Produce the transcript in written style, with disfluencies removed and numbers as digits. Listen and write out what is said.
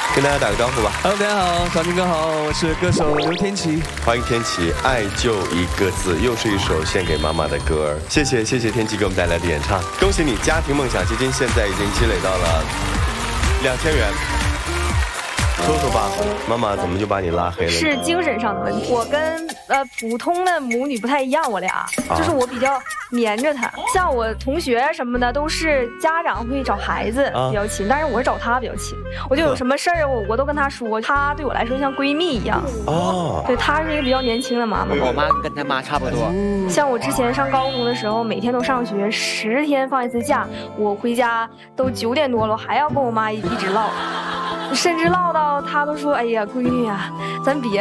跟大家打个招呼吧。 Hello， 大家好，小军哥好，我是歌手刘天琪。 欢迎天琪，爱就一个字，又是一首献给妈妈的歌儿。谢谢天琪给我们带来的演唱，恭喜你，家庭梦想基金现在已经积累到了2000元。说说吧，妈妈怎么就把你拉黑了？ 是精神上的问题。我跟普通的母女不太一样，我俩就是我比较黏着她。像我同学什么的，都是家长会找孩子比较亲，但是我是找她比较亲。我就有什么事儿，我都跟她说，她对我来说像闺蜜一样。哦，对，她是一个比较年轻的妈妈。 我妈跟她妈差不多。 像我之前上高中的时候，每天都上学，10天放1次假，我回家都9点多了，我还要跟我妈一直唠。甚至唠到她都说：“哎呀，闺女啊，咱别